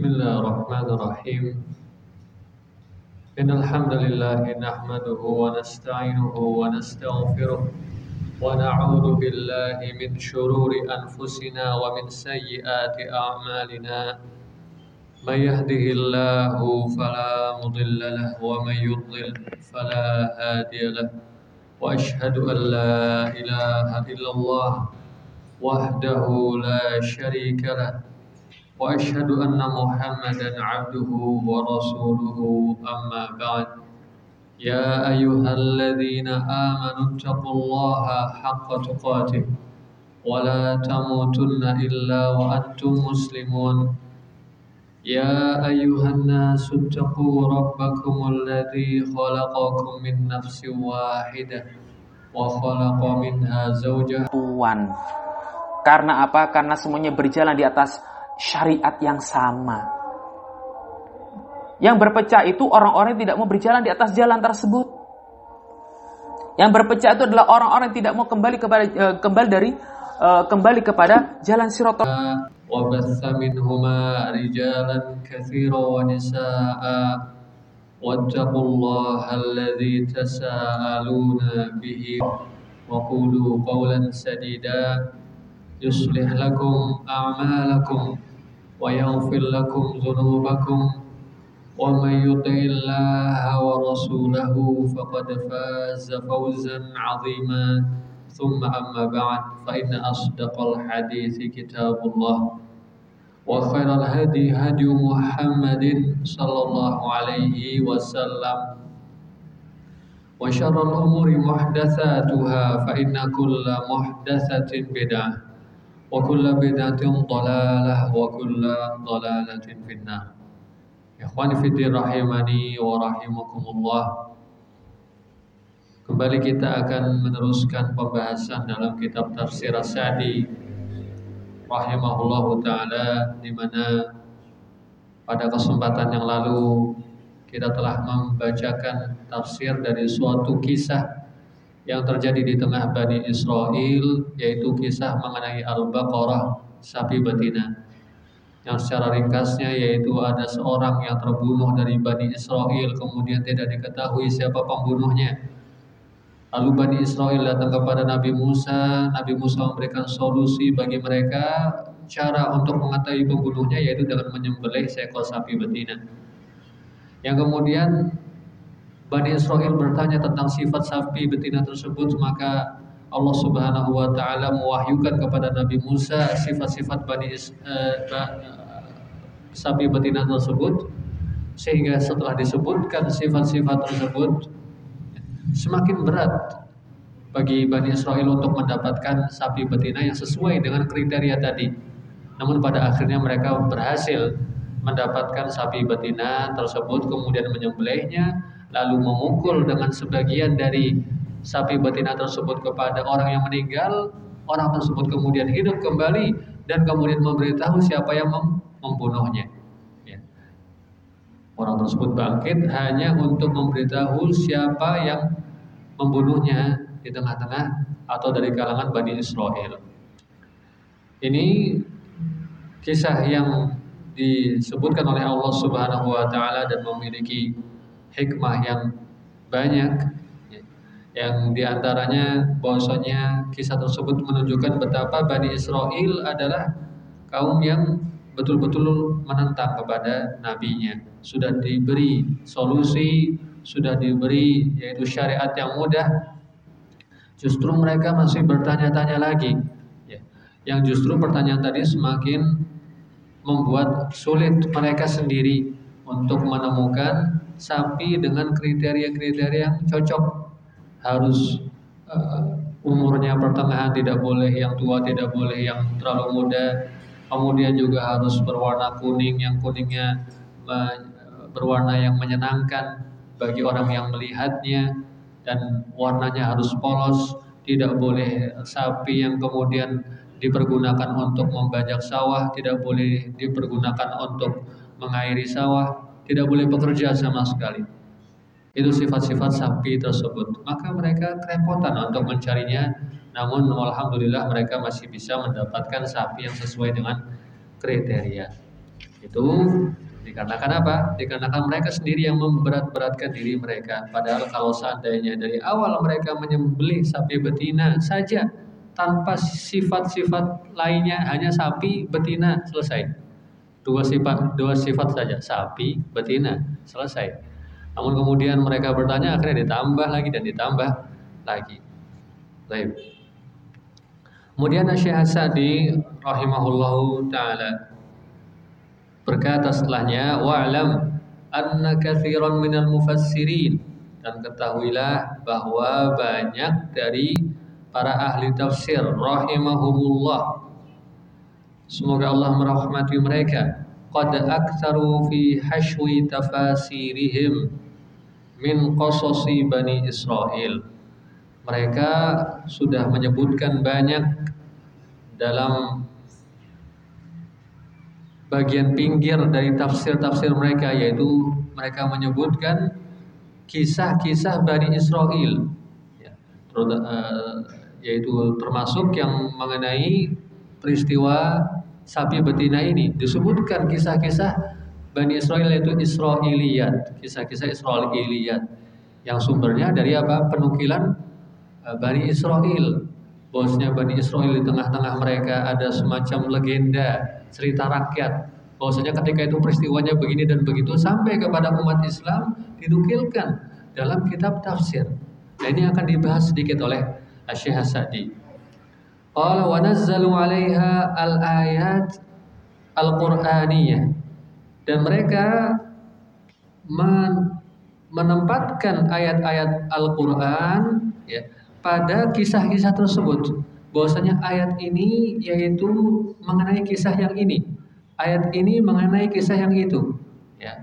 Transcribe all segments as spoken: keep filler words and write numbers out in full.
بسم الله الرحمن الرحيم إن الحمد لله نحمده ونستعينه ونستغفره ونعوذ بالله من شرور أنفسنا ومن سيئات أعمالنا من يهده الله فلا مضل له ومن يضلل فلا هادي له وأشهد أن لا إله إلا الله وحده لا شريك له وأشهد أن محمدا عبده ورسوله أما بعد يا أيها الذين آمنوا اتقوا الله حق تقاته ولا تموتن إلا وأنتم مسلمون يا أيها الناس اتقوا ربكم الذي خلقكم من نفس واحدة وخلق منها زوجها. Karena apa? Karena semuanya berjalan di atas syariat yang sama. Yang berpecah itu orang-orang yang tidak mau berjalan di atas jalan tersebut. Yang berpecah itu adalah orang-orang yang tidak mau kembali kepada uh, kembali dari uh, kembali kepada jalan Shiratal. وبث منهما رجالا كثيرا ونساء واتقوا الله الذي تساءلون به وقولوا قولا سديدا يصلح لكم أعمالكم ويغفر لكم ذنوبكم ومن يطع الله ورسوله فقد فاز فوزا عظيما ثم أما بعد فإن أصدق الحديث كتاب الله وخير الهدي هدي محمد صلى الله عليه وسلم وشر الأمور محدثاتها فإن كل محدثة بدعة وكل بدعة ضلالة وكل ضلالة في النار. Ikhwani fiddin rahimani wa rahimakumullah. Kembali kita akan meneruskan pembahasan dalam kitab Tafsir As-Sa'di rahimahullahu taala, di mana pada kesempatan yang lalu kita telah membacakan tafsir dari suatu kisah yang terjadi di tengah Bani Israel, yaitu kisah mengenai Al-Baqarah, sapi betina. Yang secara ringkasnya yaitu ada seorang yang terbunuh dari Bani Israel, kemudian tidak diketahui siapa pembunuhnya. Lalu Bani Israel datang kepada Nabi Musa. Nabi Musa memberikan solusi bagi mereka, cara untuk mengetahui pembunuhnya yaitu dengan menyembelih seekor sapi betina. Yang kemudian Bani Israel bertanya tentang sifat sapi betina tersebut, maka Allah Subhanahu wa taala mewahyukan kepada Nabi Musa sifat-sifat Bani eh, sapi betina tersebut, sehingga setelah disebutkan sifat-sifat tersebut semakin berat bagi Bani Israel untuk mendapatkan sapi betina yang sesuai dengan kriteria tadi. Namun pada akhirnya mereka berhasil mendapatkan sapi betina tersebut, kemudian menyembelihnya, lalu memukul dengan sebagian dari sapi betina tersebut kepada orang yang meninggal. Orang tersebut kemudian hidup kembali dan kemudian memberitahu siapa yang mem- membunuhnya. Ya. Orang tersebut bangkit hanya untuk memberitahu siapa yang membunuhnya di tengah-tengah atau dari kalangan Bani Israel. Ini kisah yang disebutkan oleh Allah Subhanahu wa taala dan memiliki hikmah yang banyak. Yang diantaranya bahwasanya kisah tersebut menunjukkan betapa Bani Israel adalah kaum yang betul-betul menentang kepada nabinya. Sudah diberi solusi, sudah diberi yaitu syariat yang mudah, justru mereka masih bertanya-tanya lagi. Yang justru pertanyaan tadi semakin membuat sulit mereka sendiri untuk menemukan sapi dengan kriteria-kriteria yang cocok. Harus uh, umurnya pertengahan, tidak boleh yang tua, tidak boleh yang terlalu muda. Kemudian juga harus berwarna kuning, yang kuningnya uh, berwarna yang menyenangkan bagi orang yang melihatnya, dan warnanya harus polos. Tidak boleh sapi yang kemudian dipergunakan untuk membajak sawah, tidak boleh dipergunakan untuk mengairi sawah, tidak boleh bekerja sama sekali. Itu sifat-sifat sapi tersebut. Maka mereka kerepotan untuk mencarinya. Namun alhamdulillah mereka masih bisa mendapatkan sapi yang sesuai dengan kriteria. Itu dikarenakan apa? Dikarenakan mereka sendiri yang memberat-beratkan diri mereka. Padahal kalau seandainya dari awal mereka menyembelih sapi betina saja tanpa sifat-sifat lainnya, hanya sapi betina, selesai. Dua sifat, dua sifat saja, sapi betina, selesai. Namun kemudian mereka bertanya, akhirnya ditambah lagi dan ditambah lagi. Baik. Kemudian Syekh As-Sa'di rahimahullahu taala berkata setelahnya, wa'lam anna katsiran minal mufassirin, dan ketahuilah bahwa banyak dari para ahli tafsir rahimahumullah, semoga Allah merahmati mereka, qad aktsaru fi hashwi tafasirihim min qasasi Bani Israil. Mereka sudah menyebutkan banyak dalam bagian pinggir dari tafsir-tafsir mereka, yaitu mereka menyebutkan kisah-kisah Bani Israil, ya, ter, uh, yaitu termasuk yang mengenai peristiwa sapi betina ini. Disebutkan kisah-kisah Bani Israil, yaitu Israiliyat, kisah-kisah Israiliyat yang sumbernya dari apa? Penukilan uh, Bani Israil. Bahwasanya Bani Israil di tengah-tengah mereka ada semacam legenda, cerita rakyat, bahwasanya ketika itu peristiwanya begini dan begitu, sampai kepada umat Islam dinukilkan dalam kitab tafsir. Nah, ini akan dibahas sedikit oleh Syekh As-Sa'di. Qala wa nazzalu 'alaiha al-ayat al-Qur'aniyah, dan mereka men- menempatkan ayat-ayat Al-Qur'an, ya, pada kisah-kisah tersebut, bahwasanya ayat ini yaitu mengenai kisah yang ini, ayat ini mengenai kisah yang itu, ya.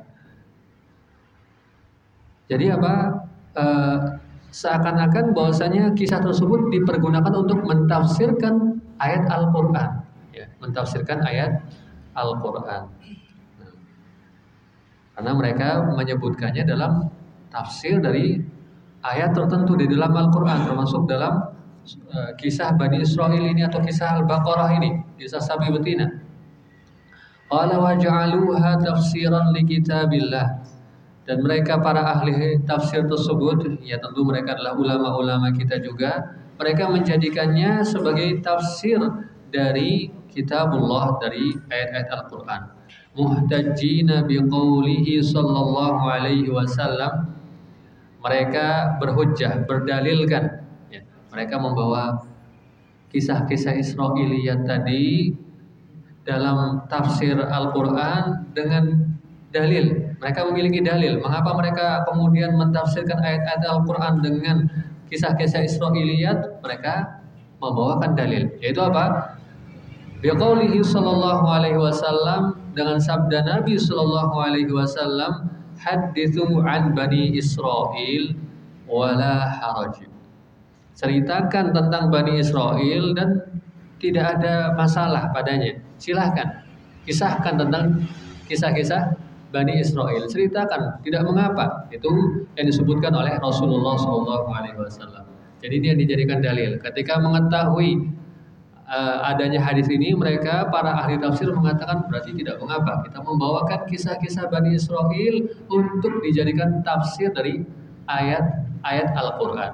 Jadi apa? E, seakan-akan bahwasanya kisah tersebut dipergunakan untuk mentafsirkan ayat Al-Qur'an, ya, mentafsirkan ayat Al-Qur'an. Nah, karena mereka menyebutkannya dalam tafsir dari ayat tertentu di dalam Al-Quran, termasuk dalam uh, kisah Bani Israil ini atau kisah Al-Baqarah ini, kisah sapi betina. Qala wa ja'aluha tafsiran li kitabillah, dan mereka para ahli tafsir tersebut, ya tentu mereka adalah ulama-ulama kita juga, mereka menjadikannya sebagai tafsir dari kitabullah, dari ayat-ayat Al-Quran. Muhtajjina biqaulihi sallallahu alaihi wasallam, mereka berhujjah, berdalilkan, ya. Mereka membawa kisah-kisah Israiliyat tadi dalam tafsir Al-Quran dengan dalil. Mereka memiliki dalil. Mengapa mereka kemudian mentafsirkan ayat-ayat Al-Quran dengan kisah-kisah Israiliyat? Mereka membawakan dalil. Yaitu apa? Biqaulihi sallallahu alaihi wasallam, dengan sabda Nabi sallallahu alaihi wasallam, hadithu an Bani Israil wala haraj. Ceritakan tentang Bani Israil dan tidak ada masalah padanya. Silahkan kisahkan tentang kisah-kisah Bani Israil. Ceritakan, tidak mengapa. Itu yang disebutkan oleh Rasulullah shallallahu alaihi wasallam. Jadi dia dijadikan dalil. Ketika mengetahui Uh, adanya hadis ini, mereka para ahli tafsir mengatakan berarti tidak mengapa kita membawakan kisah-kisah Bani Israil untuk dijadikan tafsir dari ayat-ayat Al-Quran.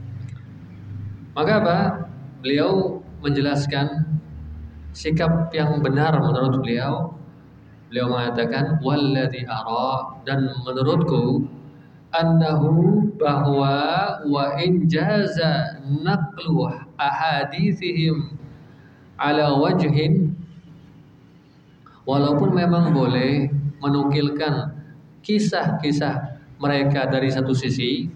Maka apa? Beliau menjelaskan sikap yang benar menurut beliau. Beliau mengatakan walladzi ara, dan menurutku annahu, bahwa wa in jaza naqlu ahaditsihim ala wajhin, walaupun memang boleh menukilkan kisah-kisah mereka dari satu sisi,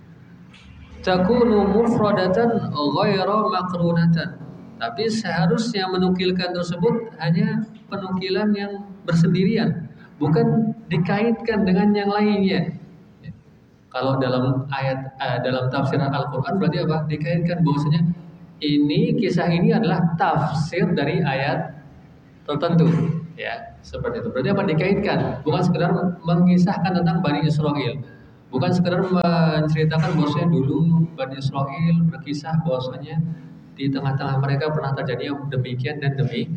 takunu mufradatan ghaira maqrunatan, tapi seharusnya menukilkan tersebut hanya penukilan yang bersendirian, bukan dikaitkan dengan yang lainnya. Kalau dalam ayat uh, dalam tafsir Al-Quran berarti apa? Dikaitkan bahwasanya ini kisah ini adalah tafsir dari ayat tertentu, ya, seperti itu. Berarti apa? Dikaitkan, bukan sekedar mengisahkan tentang Bani Israil, bukan sekedar menceritakan bahwasanya dulu Bani Israil berkisah bahwasanya di tengah-tengah mereka pernah terjadi yang demikian dan demi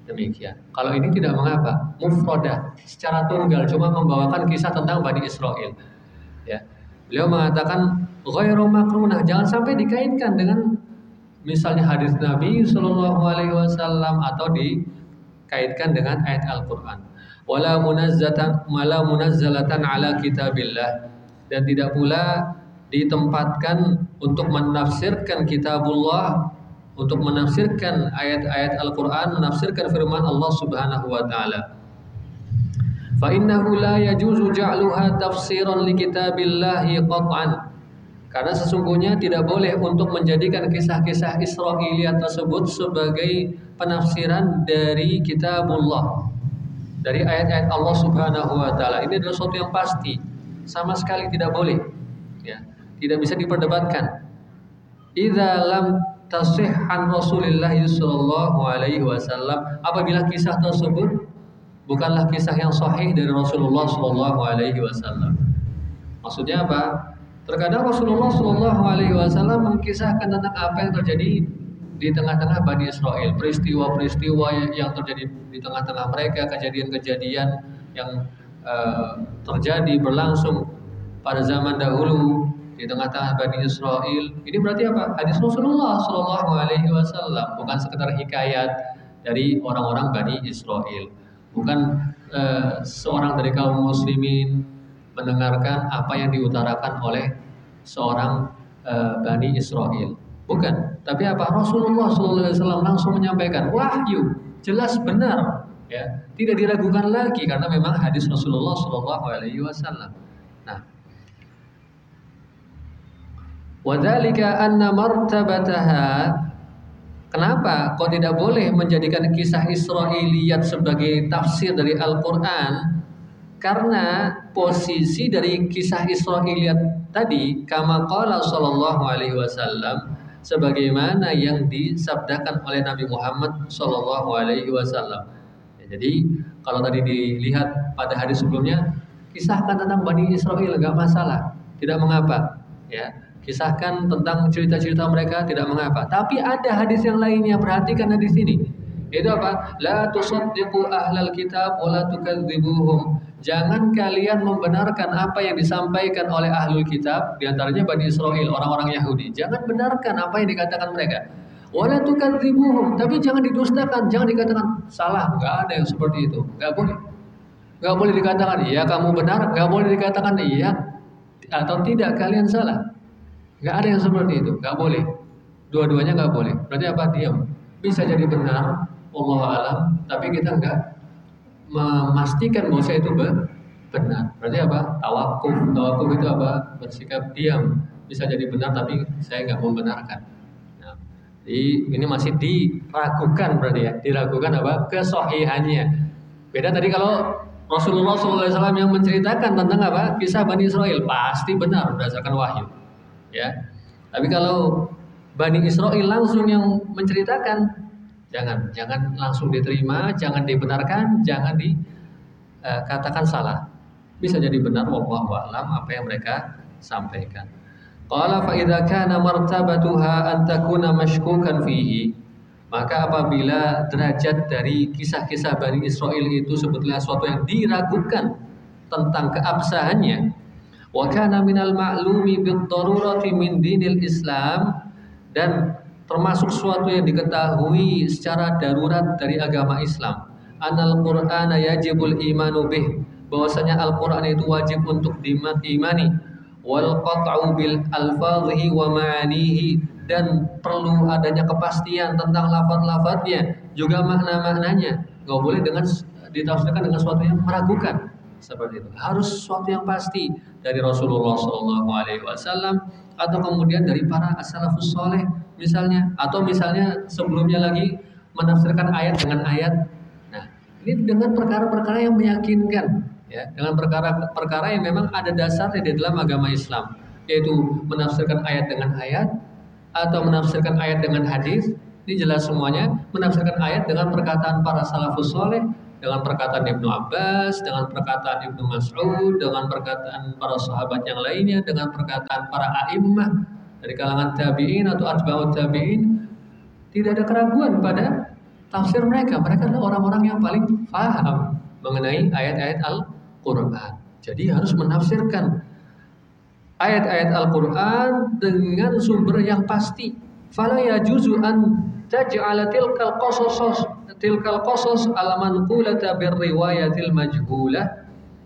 Demikian. Kalau ini tidak mengapa, mufradah, secara tunggal, cuma membawakan kisah tentang Bani Israel. Ya, beliau mengatakan ghairu makrunah, jangan sampai dikaitkan dengan misalnya hadis Nabi Shallallahu Alaihi Wasallam atau dikaitkan dengan ayat Al-Quran. Wala munazzatan, wala munazzalatan ala kitabillah, dan tidak pula ditempatkan untuk menafsirkan kitabullah, untuk menafsirkan ayat-ayat Al-Quran, menafsirkan firman Allah Subhanahu wa Ta'ala. Fa innahu la yajuzu ja'luha tafsiran li kitabillahi qat'an. Karena sesungguhnya tidak boleh untuk menjadikan kisah-kisah Israiliyat tersebut sebagai penafsiran dari kitabullah, dari ayat-ayat Allah Subhanahu wa Ta'ala. Ini adalah sesuatu yang pasti, sama sekali tidak boleh, ya, tidak bisa diperdebatkan. Idza lam tasih an Rasulillah sallallahu alaihi wasallam, apabila kisah tersebut bukanlah kisah yang sahih dari Rasulullah sallallahu alaihi wasallam. Maksudnya apa? Terkadang Rasulullah sallallahu alaihi wasallam mengkisahkan tentang apa yang terjadi di tengah-tengah Bani Israel, peristiwa-peristiwa yang terjadi di tengah-tengah mereka, kejadian-kejadian yang uh, terjadi berlangsung pada zaman dahulu di tengah-tengah Bani Israel. Ini berarti apa? Hadis Rasulullah Shallallahu Alaihi Wasallam, bukan sekedar hikayat dari orang-orang Bani Israel, bukan uh, seorang dari kaum muslimin mendengarkan apa yang diutarakan oleh seorang uh, Bani Israel, bukan. Tapi apa? Rasulullah Shallallahu Alaihi Wasallam langsung menyampaikan wahyu, jelas benar, ya, tidak diragukan lagi karena memang hadis Rasulullah Shallallahu Alaihi Wasallam. Nah, wadzalika anna martabataha, kenapa kok tidak boleh menjadikan kisah Israiliyat sebagai tafsir dari Al-Quran? Karena posisi dari kisah Israiliyat tadi, kama qala sallallahu alaihi wasallam, sebagaimana yang disabdakan oleh Nabi Muhammad sallallahu alaihi wasallam. Ya, jadi kalau tadi dilihat pada hadis sebelumnya, kisahkan tentang Bani Israel, enggak masalah, tidak mengapa, ya. Kisahkan tentang cerita-cerita mereka, tidak mengapa. Tapi ada hadis yang lainnya, perhatikan hadis ini. Itu apa? La tusaddiqu ahlal kitab wa la tukadzibuhum. Jangan kalian membenarkan apa yang disampaikan oleh ahlul kitab, di antaranya Bani Israel, orang-orang Yahudi. Jangan benarkan apa yang dikatakan mereka. Wa la tukadzibuhum, tapi jangan didustakan, jangan dikatakan salah. Enggak ada yang seperti itu. Enggak boleh. Enggak boleh dikatakan iya kamu benar, enggak boleh dikatakan iya atau tidak kalian salah. Nggak ada yang seperti itu, nggak boleh. Dua-duanya nggak boleh. Berarti apa? Diam. Bisa jadi benar, Allahu a'lam, tapi kita nggak memastikan bahwa itu benar. Berarti apa? Tawakuf. Tawakuf itu apa? Bersikap diam. Bisa jadi benar, tapi saya nggak membenarkan. Nah, jadi ini masih diragukan berarti ya. Diragukan apa? Kesahihannya. Beda tadi kalau Rasulullah shallallahu alaihi wasallam yang menceritakan tentang apa? Kisah Bani Israel, pasti benar berdasarkan wahyu. Ya, tapi kalau Bani Israel langsung yang menceritakan, jangan, jangan langsung diterima, jangan dibenarkan, jangan dikatakan uh, salah. Bisa jadi benar, wallahu a'lam, apa yang mereka sampaikan. Qala fa idza kana martabatuha an takuna mashkukan fihi, maka apabila derajat dari kisah-kisah Bani Israel itu sebetulnya sesuatu yang diragukan tentang keabsahannya, wa kana minal ma'lumi bid-darurati min dinil Islam, dan termasuk suatu yang diketahui secara darurat dari agama Islam, anal Qur'ana yajibul imanu bih, bahwasanya Al-Qur'an itu wajib untuk diimani, wal qat'u bil alfadhihi wa ma'anihi, dan perlu adanya kepastian tentang lafaz-lafaznya juga makna-maknanya. Enggak boleh dengan ditafsirkan dengan sesuatu yang meragukan. Seperti itu, harus sesuatu yang pasti dari Rasulullah shallallahu alaihi wasallam, atau kemudian dari para as-salafus saleh misalnya, atau misalnya sebelumnya lagi menafsirkan ayat dengan ayat. Nah, ini dengan perkara-perkara yang meyakinkan, ya, dengan perkara-perkara yang memang ada dasarnya di dalam agama Islam, yaitu menafsirkan ayat dengan ayat atau menafsirkan ayat dengan hadis. Ini jelas semuanya, menafsirkan ayat dengan perkataan para salafus saleh, dengan perkataan Ibnu Abbas, dengan perkataan Ibnu Mas'ud, dengan perkataan para sahabat yang lainnya, dengan perkataan para a'immah dari kalangan tabi'in atau atba'ut tabi'in. Tidak ada keraguan pada tafsir mereka. Mereka adalah orang-orang yang paling paham mengenai ayat-ayat Al-Quran. Jadi harus menafsirkan ayat-ayat Al-Quran dengan sumber yang pasti. Fala yajuzu an taj'ala tilkal qasas tilkal qasas al-manqulata birriwayatil majhulah.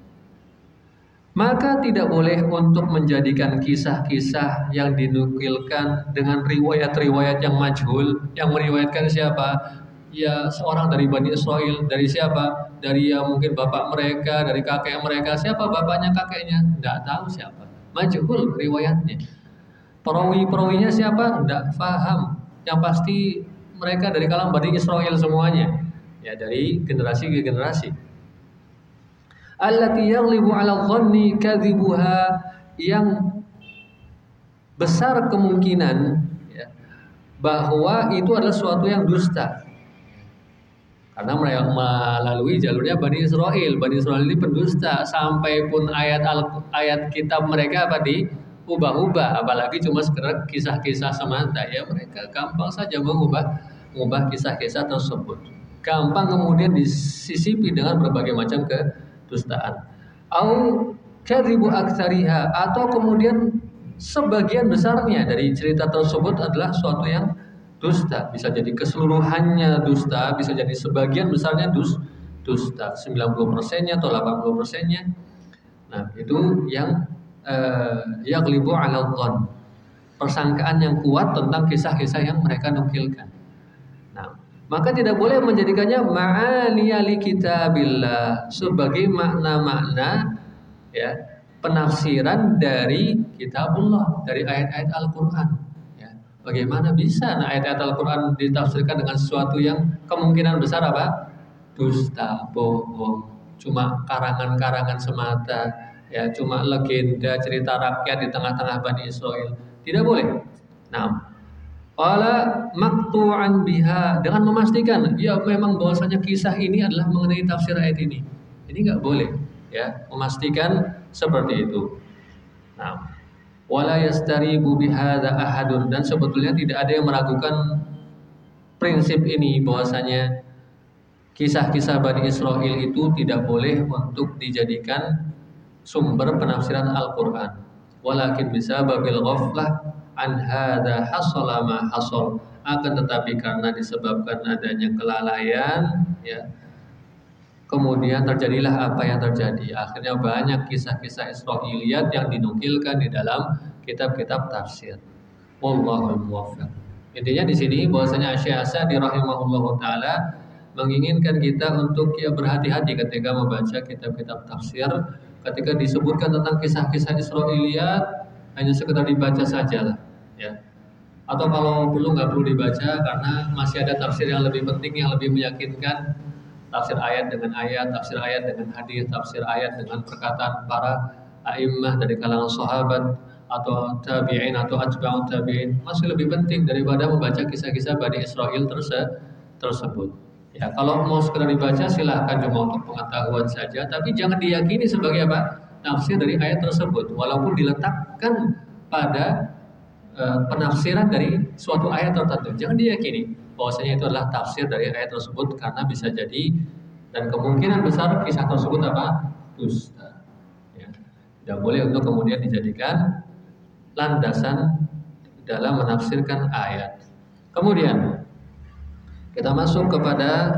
Maka tidak boleh untuk menjadikan kisah-kisah yang dinukilkan dengan riwayat-riwayat yang majhul. Yang meriwayatkan siapa? Ya seorang dari Bani Israel. Dari siapa? Dari ya mungkin bapak mereka, dari kakek mereka. Siapa bapaknya, kakeknya? Tidak tahu siapa. Majhul riwayatnya. Perawi-perawinya siapa? Tidak paham. Yang pasti mereka dari kalangan Bani Israel semuanya. Ya dari generasi ke generasi. Allati yaghlibu 'ala dhanni kadhibuha, yang besar kemungkinan ya, bahwa itu adalah suatu yang dusta. Karena mereka melalui jalurnya Bani Israel. Bani Israel ini pendusta, sampai pun ayat ayat kitab mereka apa diubah-ubah, apalagi cuma sekedar kisah-kisah semata ya, mereka gampang saja mengubah mengubah kisah-kisah tersebut. Gampang kemudian disisipi dengan berbagai macam kedustaan. Au kadhibu aktsariha, atau kemudian sebagian besarnya dari cerita tersebut adalah suatu yang dusta. Bisa jadi keseluruhannya dusta, bisa jadi sebagian besarnya dus, dusta, sembilan puluh persennya atau delapan puluh persennya. Nah, itu yang uh, yaghlibu 'ala dhann, persangkaan yang kuat tentang kisah-kisah yang mereka nukilkan. Nah, maka tidak boleh menjadikannya ma'aniya li kitabillah, sebagai makna-makna ya, penafsiran dari kitabullah, dari ayat-ayat Al-Qur'an. Bagaimana bisa nah, ayat-ayat Al-Quran ditafsirkan dengan sesuatu yang kemungkinan besar apa? Dusta, bohong, cuma karangan-karangan semata, ya, cuma legenda cerita rakyat di tengah-tengah Bani Israel. Tidak boleh. Nah, wala maqtu'an biha, dengan memastikan ya memang bahwasanya kisah ini adalah mengenai tafsir ayat ini. Ini nggak boleh, ya, memastikan seperti itu. Nah, wala yastaribu bihadza ahadun, dan sebetulnya tidak ada yang meragukan prinsip ini, bahwasanya kisah-kisah Bani Israel itu tidak boleh untuk dijadikan sumber penafsiran Al-Qur'an. Walakin bisababil ghaflah an hadza hasala ma hasal, akan tetapi karena disebabkan adanya kelalaian ya, kemudian terjadilah apa yang terjadi. Akhirnya banyak kisah-kisah Israiliyat yang dinukilkan di dalam kitab-kitab tafsir. Wallahul muwaffiq. Intinya di sini bahwasanya Syekh As-Sa'di rahimahullahu taala menginginkan kita untuk ya berhati-hati ketika membaca kitab-kitab tafsir. Ketika disebutkan tentang kisah-kisah Israiliyat, hanya sekedar dibaca sajalah, ya. Atau kalau perlu nggak perlu dibaca karena masih ada tafsir yang lebih penting, yang lebih meyakinkan. Tafsir ayat dengan ayat, tafsir ayat dengan hadis, tafsir ayat dengan perkataan para a'immah dari kalangan sahabat atau tabi'in atau atba'ut tabi'in, masih lebih penting daripada membaca kisah-kisah Bani Israel tersebut. Ya, kalau mau sekedar dibaca silahkan, cuma untuk pengetahuan saja, tapi jangan diyakini sebagai apa? Tafsir dari ayat tersebut, walaupun diletakkan pada uh, penafsiran dari suatu ayat tertentu. Jangan diyakini bahwasanya itu adalah tafsir dari ayat tersebut, karena bisa jadi dan kemungkinan besar kisah tersebut apa? Dusta. Ya. Tidak boleh untuk kemudian dijadikan landasan dalam menafsirkan ayat. Kemudian kita masuk kepada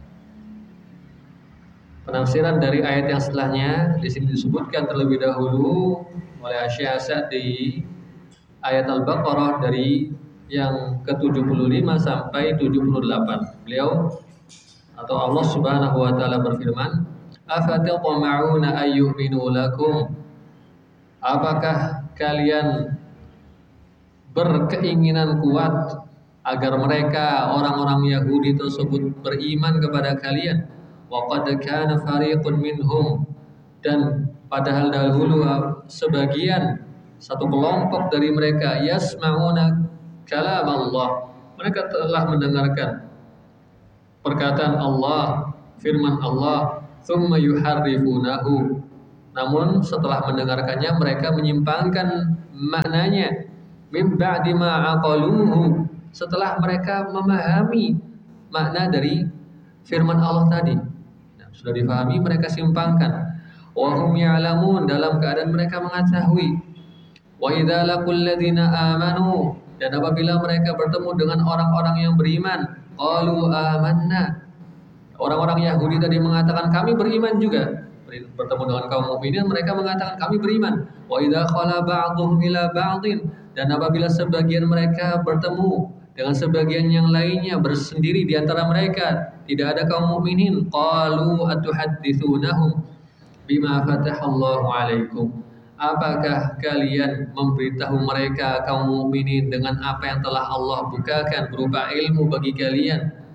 penafsiran dari ayat yang setelahnya. Di sini disebutkan terlebih dahulu oleh Syekh As-Sa'di ayat Al-Baqarah dari yang ke tujuh puluh lima sampai tujuh puluh delapan. Beliau atau Allah Subhanahu wa taala berfirman, "Afatatma'una ayyuminu lakum?" Apakah kalian berkeinginan kuat agar mereka orang-orang Yahudi tersebut beriman kepada kalian? Wa qad kana fariqun minhum, dan padahal dahulu sebagian satu kelompok dari mereka yasma'una kalam Allah, mereka telah mendengarkan perkataan Allah, firman Allah, thumma yuharrifunahu, namun setelah mendengarkannya mereka menyimpangkan maknanya, min ba'di ma aqaluhu, setelah mereka memahami makna dari firman Allah tadi. Nah, sudah difahami, mereka simpangkan. Wa hum ya'lamun, dalam keadaan mereka mengetahui. Wa idza laqul ladzina amanu, dan apabila mereka bertemu dengan orang-orang yang beriman, qalu amanna. Orang-orang Yahudi tadi mengatakan kami beriman juga. Bertemu dengan kaum mukminin, mereka mengatakan kami beriman. Wa idza khala ba'dhum ila ba'dhin, dan apabila sebagian mereka bertemu dengan sebagian yang lainnya, bersendiri di antara mereka, tidak ada kaum mukminin, qalu atuhadditsunahum bima fatahallahu alaikum. Apakah kalian memberitahu mereka kaum mukminin dengan apa yang telah Allah bukakan berupa ilmu bagi kalian?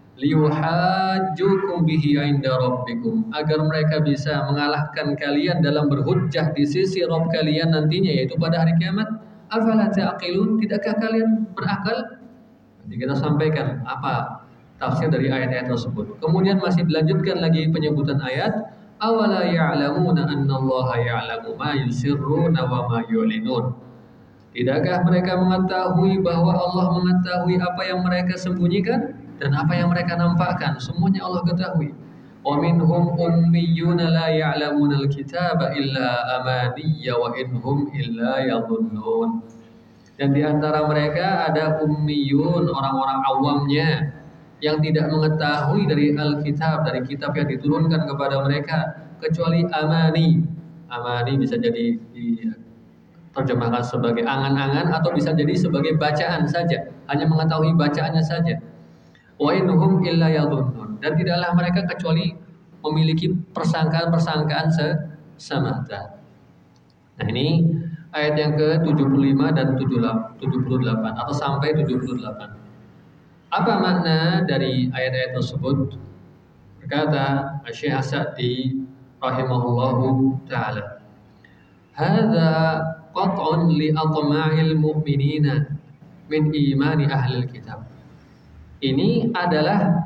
Liyuhajjukum bihi 'inda rabbikum, agar mereka bisa mengalahkan kalian dalam berhujjah di sisi Rabb kalian nantinya, yaitu pada hari kiamat. Afala ta'qilun, tidakkah kalian berakal? Nanti kita sampaikan apa tafsir dari ayat-ayat tersebut. Kemudian masih dilanjutkan lagi penyebutan ayat, awala ya'lamuna annallaha ya'lamu ma yusirruna wa ma yu'linun. Tidakkah mereka mengetahui bahwa Allah mengetahui apa yang mereka sembunyikan dan apa yang mereka nampakkan? Semuanya Allah ketahui. Wa minhum ummiyuna la ya'lamuna al-kitaba illa amaniyya wa inhum illa yadhunnun. Dan di antara mereka ada ummiyun, orang-orang awamnya yang tidak mengetahui dari Alkitab, dari kitab yang diturunkan kepada mereka, kecuali amani. Amani bisa jadi diterjemahkan sebagai angan-angan atau bisa jadi sebagai bacaan saja, hanya mengetahui bacaannya saja. Wa inhum illa yadhunnun, dan tidaklah mereka kecuali memiliki persangkaan-persangkaan semata. Nah, ini ayat yang ke tujuh puluh lima dan tujuh puluh delapan atau sampai tujuh puluh delapan. Apa makna dari ayat-ayat tersebut? Berkata Syekh As-Sa'di rahimahullahu taala, hadza qat'un li atma'il mu'minina min imani ahlil kitab. Ini adalah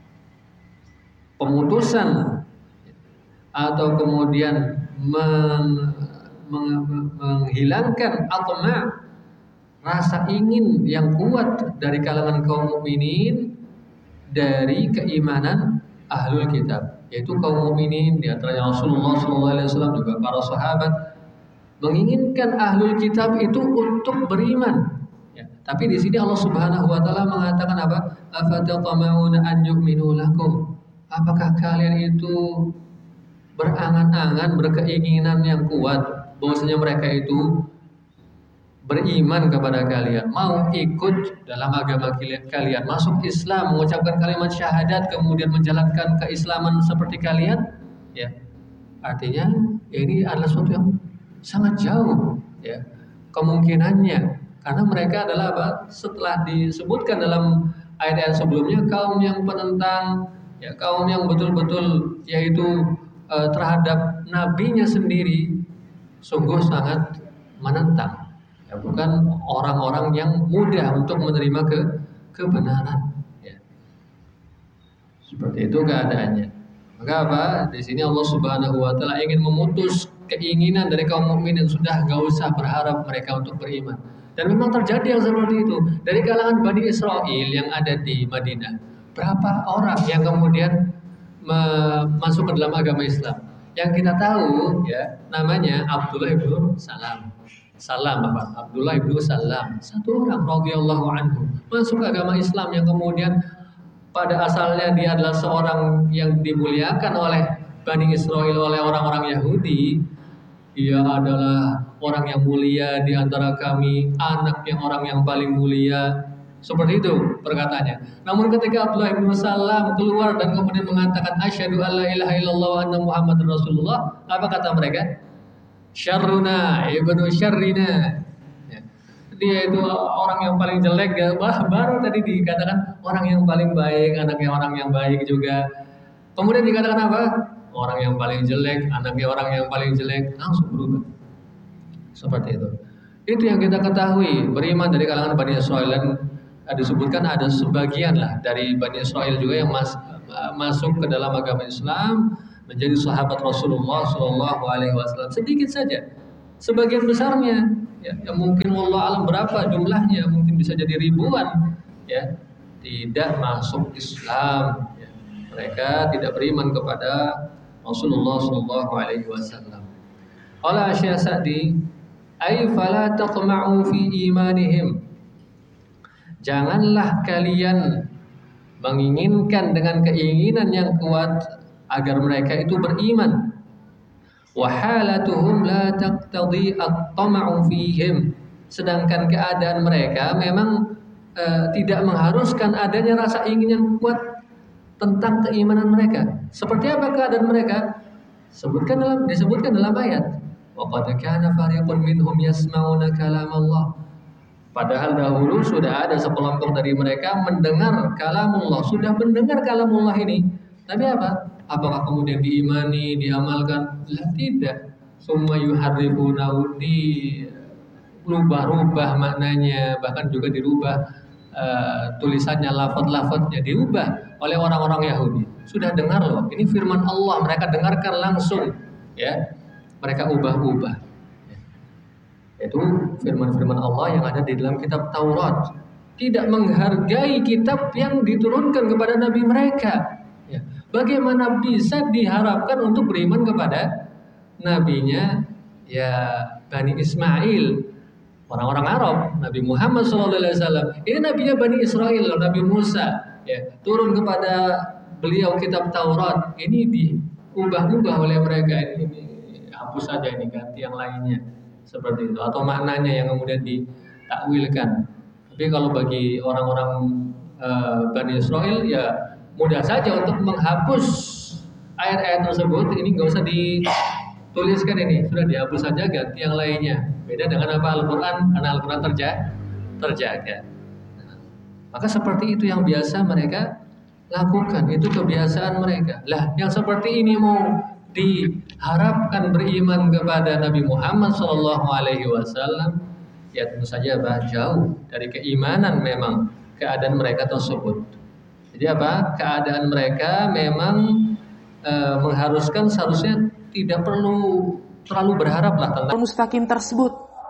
pemutusan atau kemudian meng, meng, menghilangkan atma', rasa ingin yang kuat dari kalangan kaum mukminin dari keimanan ahlul kitab, yaitu kaum mukminin di antaranya Rasulullah shallallahu alaihi wasallam, juga para sahabat menginginkan ahlul kitab itu untuk beriman. Ya, tapi di sini Allah Subhanahu wa taala mengatakan apa? Afatatma'una an yu'minu lakum. Apakah kalian itu berangan-angan, berkeinginan yang kuat bahwasanya mereka itu beriman kepada kalian, mau ikut dalam agama kalian, masuk Islam, mengucapkan kalimat syahadat, kemudian menjalankan keislaman seperti kalian? Ya, artinya ini adalah sesuatu yang sangat jauh, ya, kemungkinannya, karena mereka adalah apa? Setelah disebutkan dalam ayat-ayat sebelumnya, kaum yang penentang, ya, kaum yang betul-betul yaitu eh, terhadap nabinya sendiri, sungguh sangat menentang. Ya, bukan orang-orang yang mudah untuk menerima ke kebenaran. Ya. Seperti itu keadaannya. Maka apa? Di sini Allah Subhanahu wa taala ingin memutus keinginan dari kaum mukminin, sudah gak usah berharap mereka untuk beriman. Dan memang terjadi yang seperti itu. Dari kalangan Bani Israel yang ada di Madinah, berapa orang yang kemudian masuk ke dalam agama Islam? Yang kita tahu, ya, namanya Abdullah ibnu Salam. Salam apa? Abdullah ibnu Salam, satu orang radhiyallahu anhu masuk ke agama Islam, yang kemudian pada asalnya dia adalah seorang yang dimuliakan oleh Bani Israel, oleh orang-orang Yahudi. Dia adalah orang yang mulia di antara kami, anak yang orang yang paling mulia. Seperti itu perkataannya. Namun ketika Abdullah ibnu Salam keluar dan kemudian mengatakan asyhadu alla ilaha illallah wa anna Muhammadar Rasulullah, apa kata mereka? Syarruna ibnu syarrina. Ya. Dia itu orang yang paling jelek, ya. Bah, baru tadi dikatakan orang yang paling baik, anaknya orang yang baik juga. Kemudian dikatakan apa? Orang yang paling jelek, anaknya orang yang paling jelek, langsung berubah. Seperti itu. Itu yang kita ketahui, beriman dari kalangan Bani Israel. Dan disebutkan ada sebagian lah dari Bani Israel juga yang mas, masuk ke dalam agama Islam, menjadi sahabat Rasulullah Shallallahu Alaihi Wasallam. Sedikit saja, sebagian besarnya, ya, yang mungkin Allah alam berapa jumlahnya, mungkin bisa jadi ribuan, ya. tidak masuk Islam. Ya. Mereka tidak beriman kepada Rasulullah Shallallahu Alaihi Wasallam. Qala Syekh Sa'di, ay fala taqma'u fi imanihim. Janganlah kalian menginginkan dengan keinginan yang kuat agar mereka itu beriman. Wa halatuhum la taqtadi at-tama'u fihim. Sedangkan keadaan mereka memang uh, tidak mengharuskan adanya rasa ingin yang kuat tentang keimanan mereka. Seperti apa keadaan mereka? Sebutkan dalam disebutkan dalam ayat. Wa qad kana fariqun minhum yasma'una kalam Allah. Padahal dahulu sudah ada sekelompok dari mereka mendengar kalamullah, sudah mendengar kalamullah ini. Tapi apa? Apakah kemudian diimani, diamalkan? Lah tidak. Summa yuharrifunahu, dirubah-rubah maknanya, bahkan juga dirubah uh, tulisannya, lafaz-lafaznya diubah oleh orang-orang Yahudi. Sudah dengar loh, ini firman Allah, mereka dengarkan langsung, ya. Mereka ubah-ubah. Itu firman-firman Allah yang ada di dalam kitab Taurat. Tidak menghargai kitab yang diturunkan kepada nabi mereka. Ya. Bagaimana bisa diharapkan untuk beriman kepada nabinya ya Bani Ismail, orang-orang Arab, Nabi Muhammad shallallahu alaihi wasallam. Ini nabinya Bani Israel, Nabi Musa, ya, turun kepada beliau kitab Taurat. Ini diubah-ubah oleh mereka. Ini hapus saja, ini ganti yang lainnya, seperti itu, atau maknanya yang kemudian ditakwilkan. Tapi kalau bagi orang-orang uh, Bani Israel ya mudah saja untuk menghapus ayat-ayat tersebut. Ini nggak usah dituliskan, ini sudah dihapus saja, ganti yang lainnya. Beda dengan apa Al-Quran, karena Al-Quran terjaga, terjaga. Nah, maka seperti itu yang biasa mereka lakukan, itu kebiasaan mereka. Lah, yang seperti ini mau diharapkan beriman kepada Nabi Muhammad shallallahu alaihi wasallam, ya tentu saja bah, jauh dari keimanan memang keadaan mereka tersebut. Jadi apa? Keadaan mereka memang e, mengharuskan seharusnya tidak perlu terlalu berharap lah tentang mustaqim tersebut.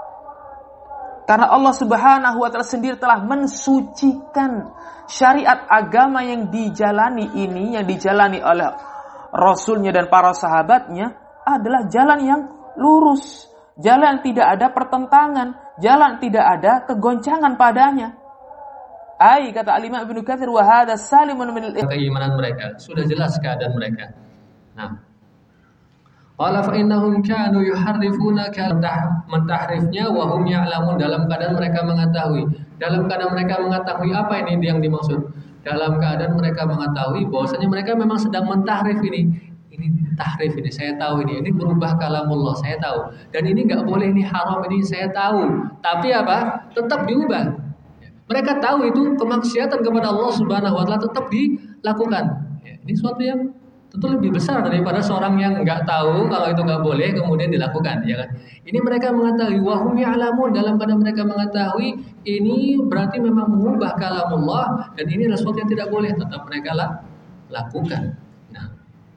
Karena Allah Subhanahu wa taala sendiri telah mensucikan syariat agama yang dijalani ini, yang dijalani oleh Rasulnya dan para sahabatnya adalah jalan yang lurus, jalan tidak ada pertentangan, jalan tidak ada kegoncangan padanya. Ai kata Al-Imam Ibnu Katsir, wa hadza salimun min keimanan mereka, sudah jelas keadaan mereka. Nah, qala fa innahum kanu yuharrifuna kalam, mentahrifnya wa hum ya'lamun, dalam keadaan mereka mengetahui. Dalam keadaan mereka mengetahui apa ini yang dimaksud? Dalam keadaan mereka mengetahui bahwasanya mereka memang sedang mentahrif ini. Ini tahrif ini, saya tahu ini. Ini berubah kalamullah, saya tahu. Dan ini enggak boleh, ini haram, ini saya tahu. Tapi apa? Tetap diubah. Mereka tahu itu kemaksiatan kepada Allah Subhanahu wa taala, tetap dilakukan. Ya, ini suatu yang tentu lebih besar daripada seorang yang enggak tahu kalau itu enggak boleh kemudian dilakukan, ya kan? Ini mereka mengetahui, wahum ya'lamun, dalam keadaan mereka mengetahui ini berarti memang mengubah kalamullah dan ini adalah sesuatu yang tidak boleh, tetap mereka lah lakukan. Nah,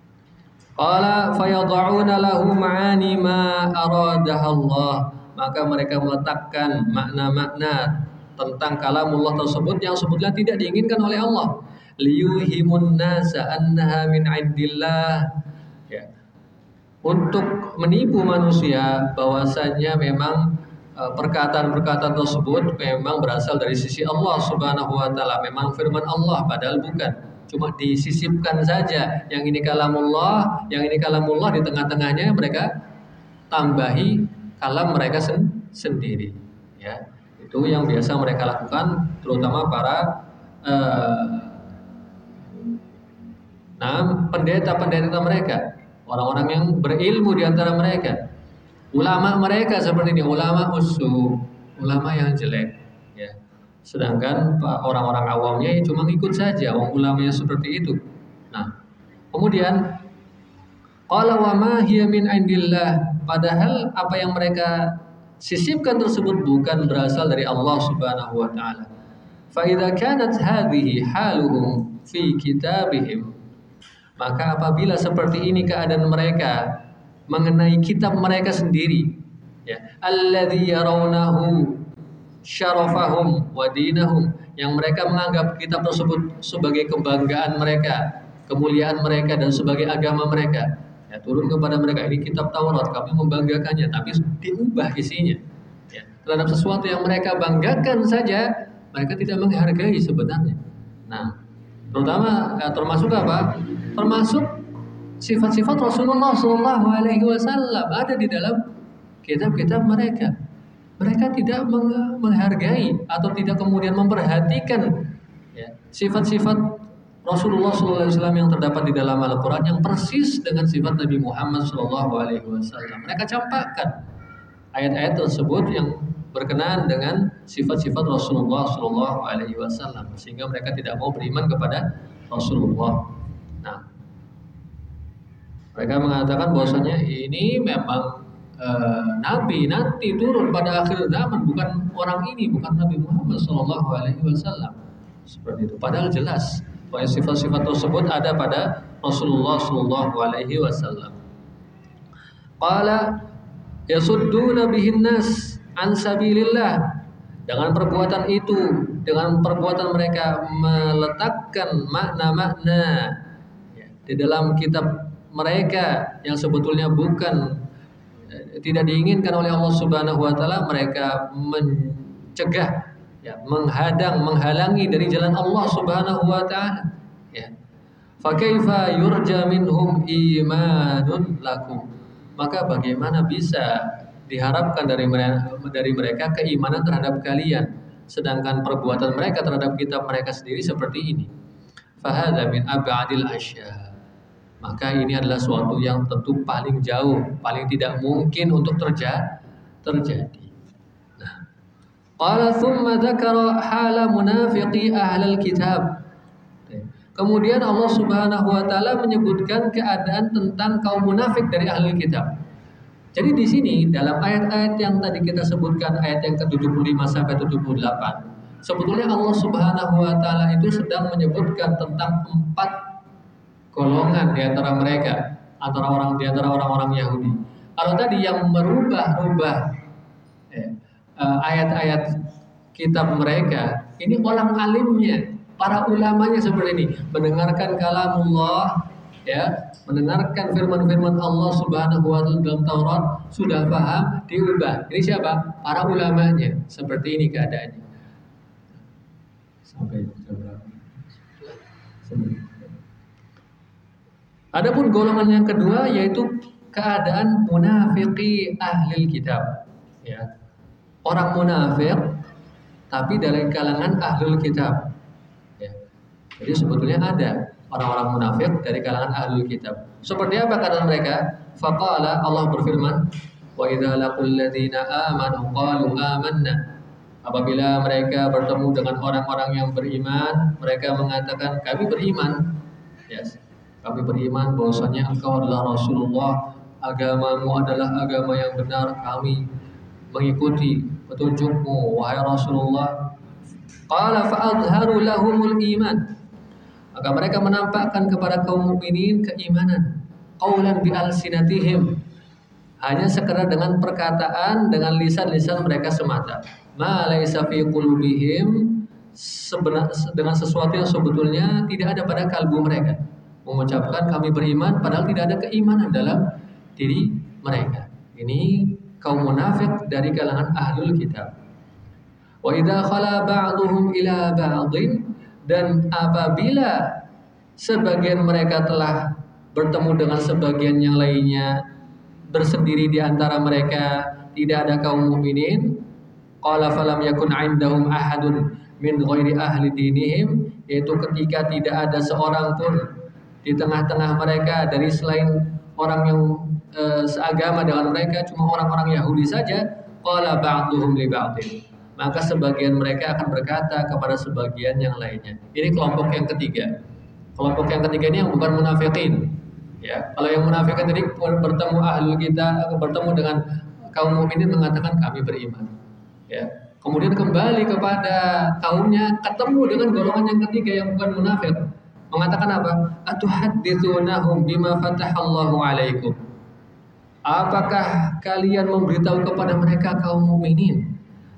qala fayad'una lahu ma'ani ma aradaha Allah, maka mereka meletakkan makna-makna tentang kalamullah tersebut yang sebetulnya tidak diinginkan oleh Allah. Liyuhimun nasa annaha min indillah, ya, untuk menipu manusia bahwasanya memang uh, perkataan-perkataan tersebut memang berasal dari sisi Allah Subhanahu wa taala, memang firman Allah, padahal bukan, cuma disisipkan saja, yang ini kalamullah, yang ini kalamullah, di tengah-tengahnya mereka tambahi kalam mereka sen- sendiri, ya. Itu yang biasa mereka lakukan, terutama para uh, nah, pendeta-pendeta mereka, orang-orang yang berilmu di antara mereka, ulama mereka seperti ini, ulama usu, ulama yang jelek, ya. Sedangkan orang-orang awamnya cuma ikut saja ulamanya seperti itu. Nah, kemudian qala wa ma hiya min indillah, padahal apa yang mereka sisipkan tersebut bukan berasal dari Allah Subhanahu wa taala. Fa idza kanat hadhihi haluhum fi kitabihim, maka apabila seperti ini keadaan mereka mengenai kitab mereka sendiri, ya, alladzi yarawnahu syarafahum wa dinahum, yang mereka menganggap kitab tersebut sebagai kebanggaan mereka, kemuliaan mereka dan sebagai agama mereka. Ya, turun kepada mereka ini kitab Taurat, kami membanggakannya, tapi diubah isinya. Ya, terhadap sesuatu yang mereka banggakan saja, mereka tidak menghargai sebenarnya. Nah, terutama eh, termasuk apa? Termasuk sifat-sifat Rasulullah Shallallahu Alaihi Wasallam ada di dalam kitab-kitab mereka. Mereka tidak menghargai atau tidak kemudian memperhatikan ya, sifat-sifat Rasulullah Shallallahu Alaihi Wasallam yang terdapat di dalam Al-Quran yang persis dengan sifat Nabi Muhammad Shallallahu Alaihi Wasallam. Mereka campakkan ayat-ayat tersebut yang berkenaan dengan sifat-sifat Rasulullah Shallallahu Alaihi Wasallam, sehingga mereka tidak mau beriman kepada Rasulullah. Nah, mereka mengatakan bahwasanya ini memang e, Nabi nanti turun pada akhir zaman, bukan orang ini, bukan Nabi Muhammad Shallallahu Alaihi Wasallam. Seperti itu. Padahal jelas bahwa sifat-sifat tersebut ada pada Rasulullah Shallallahu Alaihi Wasallam. Qala yasudduna bihin nas an sabilillah. Dengan perbuatan itu, dengan perbuatan mereka meletakkan makna-makna ya, di dalam kitab mereka yang sebetulnya bukan tidak diinginkan oleh Allah Subhanahu wa taala, mereka mencegah ya, menghadang, menghalangi dari jalan Allah Subhanahu wa taala ya. Fa kaifa yurja minhum imanun lakum, maka bagaimana bisa diharapkan dari mereka, dari mereka keimanan terhadap kalian, sedangkan perbuatan mereka terhadap kitab mereka sendiri seperti ini. Fahadha min ab'adil asya, maka ini adalah suatu yang tentu paling jauh, paling tidak mungkin untuk terja terjadi. Nah, qala thumma dzakara hala munafiqi ahlal kitab. Kemudian Allah Subhanahu wa taala menyebutkan keadaan tentang kaum munafik dari ahlul kitab. Jadi di sini dalam ayat-ayat yang tadi kita sebutkan, ayat yang ke tujuh puluh lima sampai tujuh puluh delapan, sebetulnya Allah Subhanahu wa taala itu sedang menyebutkan tentang empat golongan di antara mereka, antara orang di antara orang-orang Yahudi. Kalau tadi yang merubah-rubah eh, ayat-ayat kitab mereka, ini orang alimnya, para ulamanya seperti ini, mendengarkan kalamullah ya, mendengarkan firman-firman Allah Subhanahu wa taala dalam Taurat, sudah paham, diubah. Ini siapa? Para ulamanya. Seperti ini keadaannya. Sampai berapa? Adapun golongan yang kedua yaitu keadaan munafiqi ahli kitab. Ya. Orang munafik tapi dari kalangan ahlul kitab. Ya. Jadi sebetulnya ada orang-orang munafik dari kalangan ahlul kitab. Seperti apa keadaan mereka? Faqala, Allah berfirman, wa idza laqul ladzina amanu qalu amanna. Apabila mereka bertemu dengan orang-orang yang beriman, mereka mengatakan kami beriman. Yes. Kami beriman bahwasanya engkau adalah Rasulullah, agamamu adalah agama yang benar, kami mengikuti petunjukmu wahai Rasulullah. Qala fa'adharu lahumul iman. Maka mereka menampakkan kepada kaum mukminin keimanan, qaulan bi alsinatihim, hanya sekedar dengan perkataan, dengan lisan-lisan mereka semata. Ma laisa fi qulubihim, dengan sesuatu yang sebetulnya tidak ada pada kalbu mereka. Mengucapkan kami beriman padahal tidak ada keimanan dalam diri mereka. Ini kaum munafik dari kalangan ahlul kitab. Wa idza khala ba'dhum ila ba'dhin, dan apabila sebagian mereka telah bertemu dengan sebagian yang lainnya, bersendiri di antara mereka, tidak ada kaum mukminin, qala falam yakun 'indahum ahadun min ghairi ahli dinihim, yaitu ketika tidak ada seorang pun di tengah-tengah mereka dari selain orang yang e, seagama dengan mereka, cuma orang-orang Yahudi saja, qala ba'dhum li ba'dhin, maka sebagian mereka akan berkata kepada sebagian yang lainnya. Ini kelompok yang ketiga. Kelompok yang ketiga ini yang bukan munafikin. Ya, kalau yang munafikin tadi bertemu ahlul kita, bertemu dengan kaum mukminin mengatakan kami beriman. Ya, kemudian kembali kepada kaumnya, ketemu dengan golongan yang ketiga yang bukan munafik, mengatakan apa? Atuhadditsunahum bima fatahallahu alaikum. Apakah kalian memberitahu kepada mereka kaum mukminin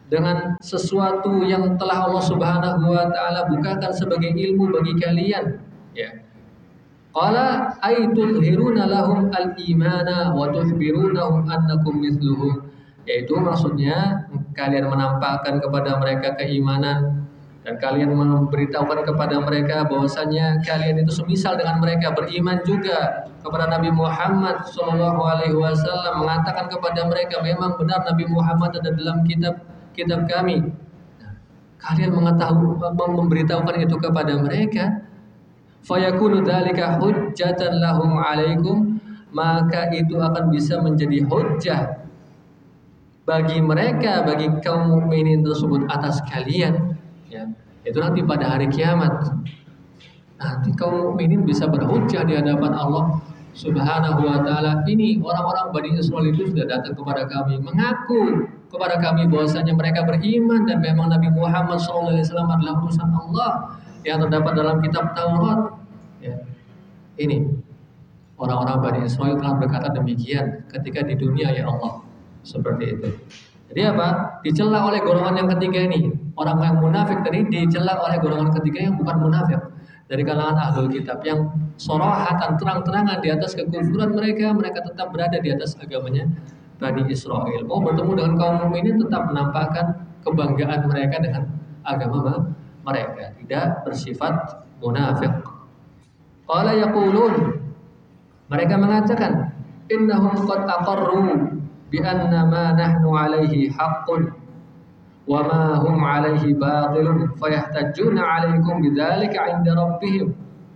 dengan sesuatu yang telah Allah Subhanahu wa taala bukakan sebagai ilmu bagi kalian, ya. Qala ay tudhiruna lahum al-imana wa tuhbirunahum annakum mithluhum, yaitu maksudnya kalian menampakkan kepada mereka keimanan dan kalian memberitahukan kepada mereka bahwasanya kalian itu semisal dengan mereka, beriman juga kepada Nabi Muhammad sallallahu alaihi wasallam, mengatakan kepada mereka memang benar Nabi Muhammad ada dalam kitab kitab kami. Nah, kalian mengetahui memberitahukan itu kepada mereka, fayakunu dzalika hujjatan lahum alaikum, maka itu akan bisa menjadi hujjah bagi mereka, bagi kaum mukminin tersebut atas kalian, ya. Itu nanti pada hari kiamat. Nanti kaum mukminin bisa berhujjah di hadapan Allah Subhanahu wa taala. Ini orang-orang Bani Israil itu sudah datang kepada kami, mengaku kepada kami bahwasanya mereka beriman dan memang Nabi Muhammad shallallahu alaihi wasallam adalah utusan Allah yang terdapat dalam kitab Taurat, ya. Ini orang-orang Bani Israil telah berkata demikian ketika di dunia, ya Allah, seperti itu. Jadi apa? Dicela oleh golongan yang ketiga ini. Orang yang munafik tadi dicela oleh golongan ketiga yang bukan munafik, dari kalangan ahlul kitab yang sorahatan terang-terangan di atas kekufuran mereka, mereka tetap berada di atas agamanya Bani Israil. Mau bertemu dengan kaum mukminin tetap menampakkan kebanggaan mereka dengan agama mereka, tidak bersifat munafik. Qala yaqulun, mereka mengatakan, innahum qad aqarru bi anna ma nahnu alaihi haqqun wa ma hum alaihi batilun fayahtajjuna alaikum bidzalika 'inda rabbihim.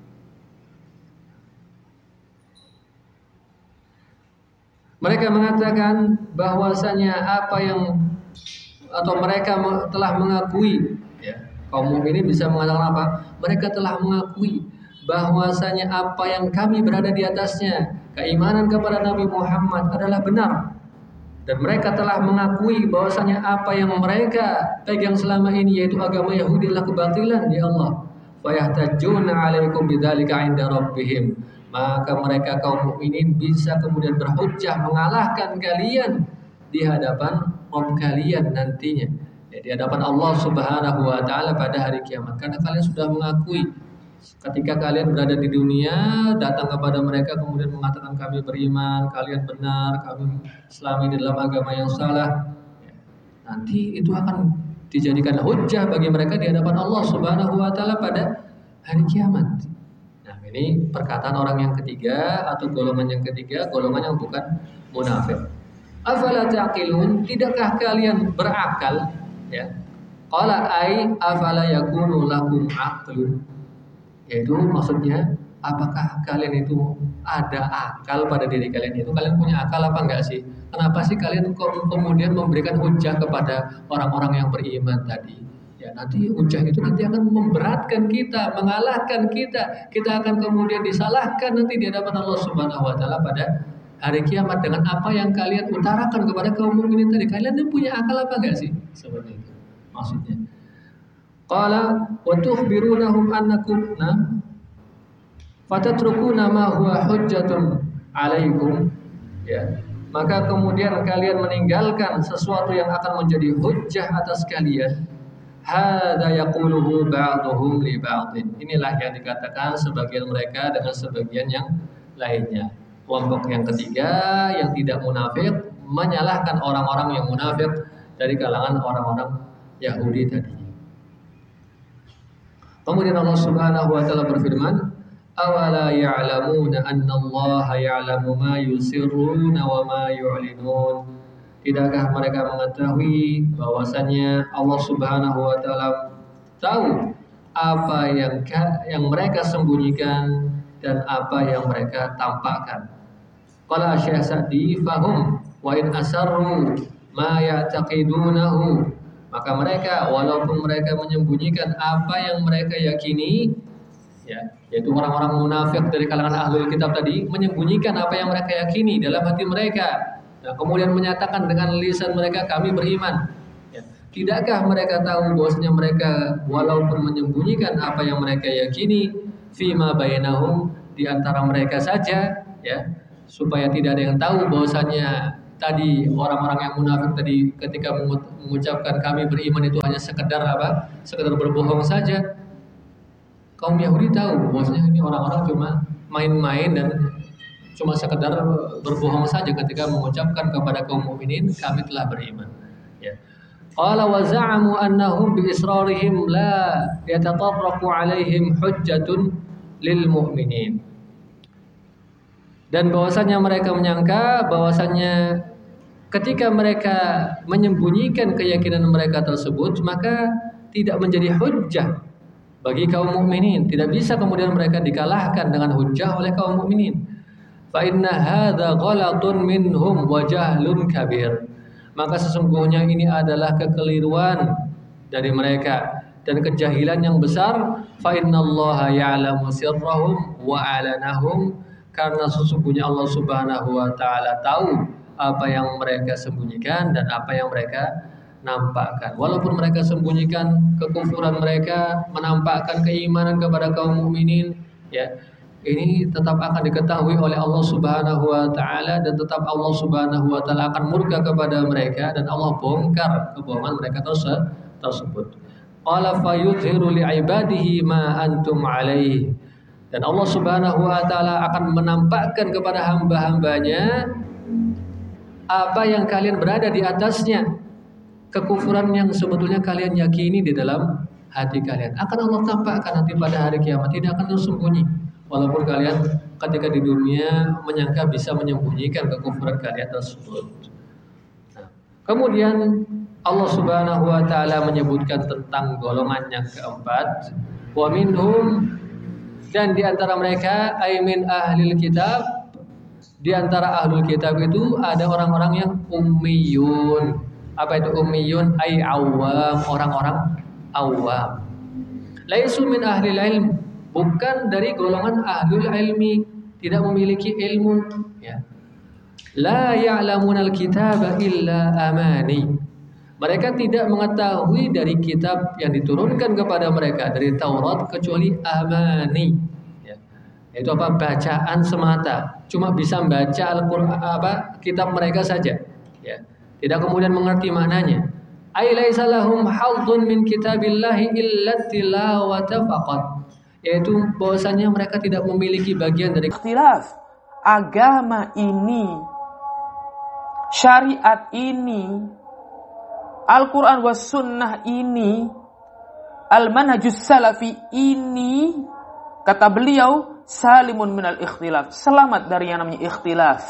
Mereka mengatakan bahwasanya apa yang atau mereka telah mengakui, ya, kaum mukminin bisa mengatakan apa? Mereka telah mengakui bahwasanya apa yang kami berada di atasnya, keimanan kepada Nabi Muhammad adalah benar. Dan mereka telah mengakui bahwasanya apa yang mereka pegang selama ini, yaitu agama Yahudi, adalah kebatilan, ya Allah. Fayahtajjuna 'alaikum bidzalika 'inda rabbihim. Maka mereka kaum mukminin bisa kemudian berhujjah mengalahkan kalian di hadapan Rabb kalian nantinya, ya, di hadapan Allah Subhanahu wa taala pada hari kiamat. Karena kalian sudah mengakui ketika kalian berada di dunia, datang kepada mereka kemudian mengatakan kami beriman, kalian benar, kami selama ini dalam agama yang salah, ya. Nanti itu akan dijadikan hujjah bagi mereka di hadapan Allah Subhanahu wa taala pada hari kiamat. Nah, ini perkataan orang yang ketiga atau golongan yang ketiga, golongan yang bukan munafik. Afala taqilun, tidakkah kalian berakal, ya? Qala ai afala yakunu lakum aqlun, yaitu maksudnya apakah kalian itu ada akal pada diri kalian, itu kalian punya akal apa enggak sih? Kenapa sih kalian kemudian memberikan hujah kepada orang-orang yang beriman tadi? Ya, nanti hujah itu nanti akan memberatkan kita, mengalahkan kita. Kita akan kemudian disalahkan nanti di hadapan Allah Subhanahu wa taala pada hari kiamat dengan apa yang kalian utarakan kepada kaum mukminin tadi. Kalian itu punya akal apa enggak sih? Seperti itu maksudnya. Qala wa tukhbirunahum annakum na fatatrukuna ma huwa hujjatun alaikum, ya. Maka kemudian kalian meninggalkan sesuatu yang akan menjadi hujjah atas kalian. Hadza yaquluhu ba'dhum li ba'dhin. Inilah yang dikatakan sebagian mereka dengan sebagian yang lainnya. Kelompok yang ketiga yang tidak munafik menyalahkan orang-orang yang munafik dari kalangan orang-orang Yahudi tadi. Kemudian Allah Subhanahu wa taala berfirman, awala ya'lamuna anna Allah ya'lamu ma yusirruna wa ma yu'linun. Tidakkah mereka mengetahui bahwasanya Allah Subhanahu wa taala tahu apa yang yang mereka sembunyikan dan apa yang mereka tampakkan. Qala Syekh Sa'di fahum wa in asarru ma ya'taqidunahu. Maka mereka walaupun mereka menyembunyikan apa yang mereka yakini, ya, yaitu orang-orang munafik dari kalangan ahlul kitab tadi menyembunyikan apa yang mereka yakini dalam hati mereka. Nah, kemudian menyatakan dengan lisan mereka kami beriman. Ya. Tidakkah mereka tahu bahwasanya mereka walaupun menyembunyikan apa yang mereka yakini fima bainahum, di antara mereka saja, ya, supaya tidak ada yang tahu bahwasanya tadi orang-orang yang munafik tadi ketika mengucapkan kami beriman itu hanya sekedar apa? Sekedar berbohong saja. Kaum Yahudi tahu bahwasanya ini orang-orang cuma main-main dan cuma sekedar berbohong saja ketika mengucapkan kepada kaum mukminin kami telah beriman. Ya. Qala wa za'amu annahum bi israrihim la yatatarraqu alaihim hujjatun lil mu'minin. Dan bahwasanya mereka menyangka bahwasanya ketika mereka menyembunyikan keyakinan mereka tersebut maka tidak menjadi hujjah bagi kaum mukminin, tidak bisa kemudian mereka dikalahkan dengan hujjah oleh kaum mukminin. Fa inna hadza ghalatun minhum wa jahlun kabir. Maka sesungguhnya ini adalah kekeliruan dari mereka dan kejahilan yang besar. Fa innallaha ya'lamu sirrahum wa alanahum. Karena sesungguhnya Allah Subhanahu wa taala tahu apa yang mereka sembunyikan dan apa yang mereka nampakkan. Walaupun mereka sembunyikan kekufuran mereka, menampakkan keimanan kepada kaum mukminin, ya, ini tetap akan diketahui oleh Allah Subhanahu wa taala dan tetap Allah Subhanahu wa taala akan murka kepada mereka dan Allah bongkar kebohongan mereka tersebut. Qala fayudhiru li'ibadihi ma antum alaihi. Dan Allah Subhanahu wa taala akan menampakkan kepada hamba-hambanya apa yang kalian berada di atasnya. Kekufuran yang sebetulnya kalian yakini di dalam hati kalian akan Allah tampakkan nanti pada hari kiamat, tidak akan tersembunyi. Walaupun kalian ketika di dunia menyangka bisa menyembunyikan kekufuran kalian tersebut. Nah, kemudian Allah Subhanahu wa taala menyebutkan tentang golongan yang keempat, wa minhum, dan di antara mereka aimin ahlil kitab, di antara ahlul kitab itu ada orang-orang yang ummiyun. Apa itu ummiyun? Ai awam, orang-orang awam. Laisu min ahlil ilm, bukan dari golongan ahlul ilmi, tidak memiliki ilmu, ya. La ya'lamunal kitaba illa amani. Mereka tidak mengetahui dari kitab yang diturunkan kepada mereka dari Taurat kecuali amani, ya. Itu apa? Bacaan semata. Cuma bisa baca Al-Qur'an, apa kitab mereka saja, ya. Tidak kemudian mengerti maknanya. Ai laisa lahum hadzun min kitabillahi illa tilawata faqat. Yaitu bahwasanya mereka tidak memiliki bagian dari ikhtilaf. Agama ini, syariat ini, Al-Quran was sunnah ini, al-manhajus salafi ini, kata beliau, salimun minal ikhtilaf, selamat dari yang namanya ikhtilaf.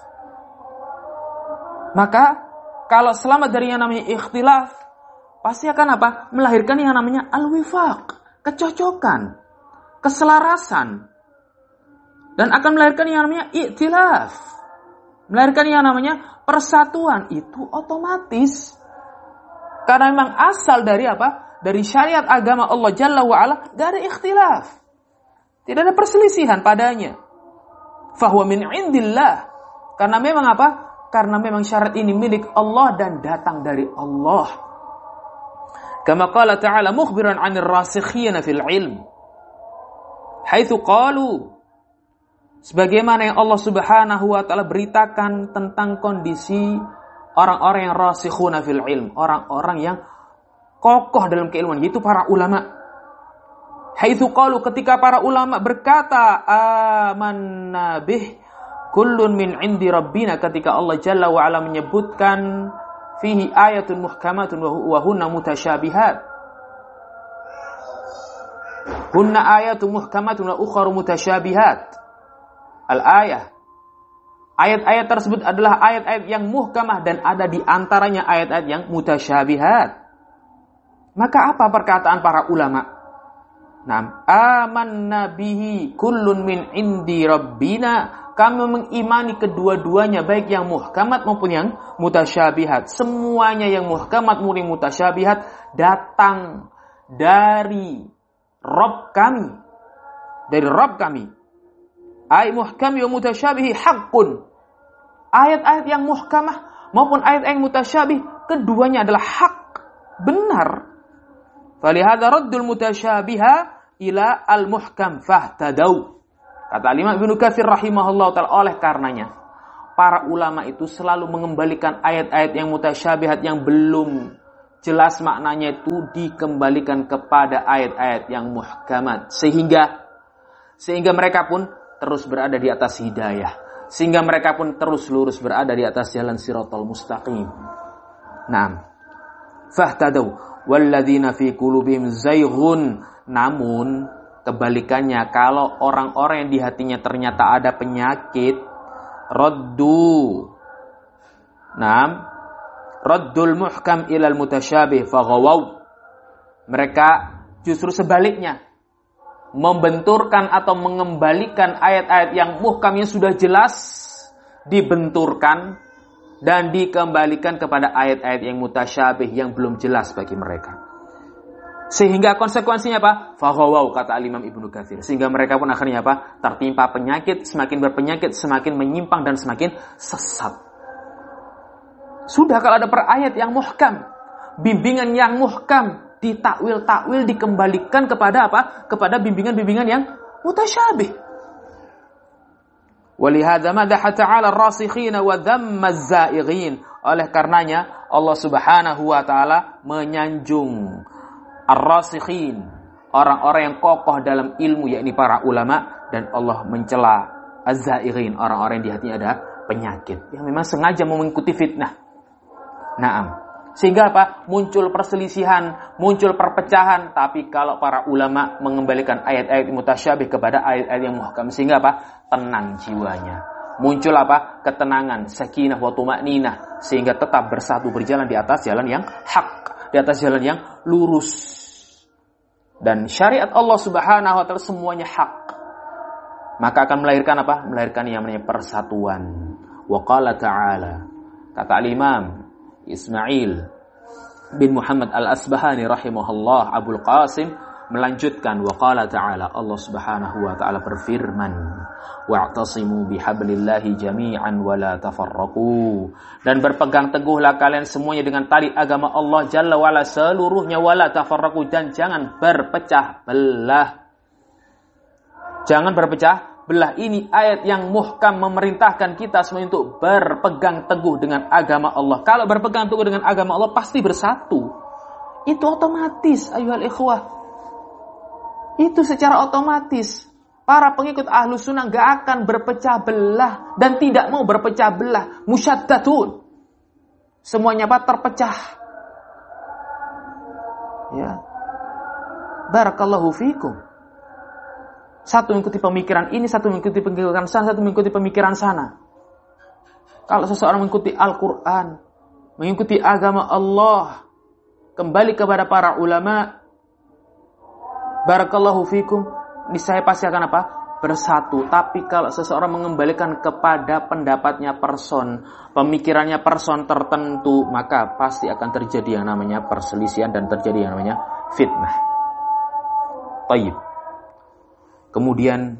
Maka kalau selamat dari yang namanya ikhtilaf, pasti akan apa? Melahirkan yang namanya al-wifaq, kecocokan, keselarasan, dan akan melahirkan yang namanya i'tilaf, melahirkan yang namanya persatuan. Itu otomatis. Karena memang asal dari apa? Dari syariat agama Allah Jalla wa'ala, gak ada ikhtilaf. Tidak ada perselisihan padanya. Fahuwa min indillah. Karena memang apa? Karena memang syariat ini milik Allah dan datang dari Allah. Kama qala ta'ala mukhbiran 'anil rasikhina fil ilm. Haitsu qalu, sebagaimana yang Allah Subhanahu wa taala beritakan tentang kondisi orang-orang yang rasikhuna fil ilm, orang-orang yang kokoh dalam keilmuan, yaitu para ulama. Haitsu qalu, ketika para ulama berkata amanna bih kullun min indi rabbina, ketika Allah Jalla wa ala menyebutkan fihi ayatun muhkamatun wa hunna mutasyabihat. Hunna ayatun muhkamatun wa ukharu mutasyabihat. Al-ayah. Ayat-ayat tersebut adalah ayat-ayat yang muhkamah dan ada di antaranya ayat-ayat yang mutasyabihat. Maka apa perkataan para ulama? Naam, amanna bihi kullun min indi rabbina. Kami mengimani kedua-duanya, baik yang muhkamat maupun yang mutasyabihat. Semuanya yang muhkamat maupun mutasyabihat datang dari Rabb kami. Dari Rabb kami. Ay muhkami wa mutasyabihi haqqun. Ayat-ayat yang muhkamah maupun ayat-ayat yang mutasyabih, keduanya adalah hak, benar. Falihada raddul mutasyabiha ila al-muhkam fahtadau. Kata Imam Ibnu Katsir rahimahullah ta'ala, oleh karenanya para ulama itu selalu mengembalikan ayat-ayat yang mutasyabihat yang belum jelas maknanya itu dikembalikan kepada ayat-ayat yang muhkamat. Sehingga sehingga mereka pun terus berada di atas hidayah. Sehingga mereka pun terus lurus berada di atas jalan siratal mustaqim. Naam. Fahtadaw walladzina fi qulubihim zayghun. Namun kebalikannya, kalau orang-orang yang di hatinya ternyata ada penyakit, raddu. Naam. Raddul muhkam ilal mutasyabih faghawaw. Mereka justru sebaliknya, membenturkan atau mengembalikan ayat-ayat yang muhkam yang sudah jelas, dibenturkan dan dikembalikan kepada ayat-ayat yang mutasyabih yang belum jelas bagi mereka. Sehingga konsekuensinya apa? Faghawaw, kata Al-Imam Ibnu Katsir. Sehingga mereka pun akhirnya apa? Tertimpa penyakit, semakin berpenyakit, semakin menyimpang dan semakin sesat. Sudah kalau ada perayat yang muhkam, bimbingan yang muhkam, ditakwil-takwil, dikembalikan kepada apa? Kepada bimbingan-bimbingan yang mutasyabih. Walihadza madaha ta'ala ar-rasikhina wa dhamma az-zaighin. Oleh karenanya Allah Subhanahu wa taala menyanjung ar-rasikhin, orang-orang yang kokoh dalam ilmu, yakni para ulama, dan Allah mencela az-zaighin, orang-orang yang di hatinya ada penyakit, yang memang sengaja mau mengikuti fitnah. Naam. Sehingga apa? Muncul perselisihan, muncul perpecahan. Tapi kalau para ulama mengembalikan ayat-ayat mutasyabih kepada ayat-ayat yang muhkam, sehingga apa? Tenang jiwanya. Muncul apa? Ketenangan, sakinah wa tuma'ninah, sehingga tetap bersatu berjalan di atas jalan yang hak, di atas jalan yang lurus. Dan syariat Allah Subhanahu wa taala semuanya hak. Maka akan melahirkan apa? Melahirkan yang namanya persatuan. Wa qala ta'ala, kata al-Imam Ismail bin Muhammad al-Asbahani rahimahullah, Abul Qasim, melanjutkan, wa qala ta'ala, Allah Subhanahu wa ta'ala berfirman, wa'tasimu bihablillahi jami'an wa la tafarraqu, dan berpegang teguhlah kalian semuanya dengan tali agama Allah Jalla wa ala seluruhnya, wa la tafarraqu, dan jangan berpecah belah. Jangan berpecah belah. Ini ayat yang muhkam memerintahkan kita semua untuk berpegang teguh dengan agama Allah. Kalau berpegang teguh dengan agama Allah pasti bersatu. Itu otomatis, ayuhal ikhwah. Itu secara otomatis. Para pengikut Ahlus Sunnah gak akan berpecah belah dan tidak mau berpecah belah. Musyaddatun. Semuanya apa? Terpecah. Ya. Barakallahu fikum. Satu mengikuti pemikiran ini, satu mengikuti pemikiran sana, satu mengikuti pemikiran sana. Kalau seseorang mengikuti Al-Quran, mengikuti agama Allah, kembali kepada para ulama, barakallahu fikum, niscaya pasti akan apa? Bersatu. Tapi kalau seseorang mengembalikan kepada pendapatnya person, pemikirannya person tertentu, maka pasti akan terjadi yang namanya perselisihan dan terjadi yang namanya fitnah. Tayyib. Kemudian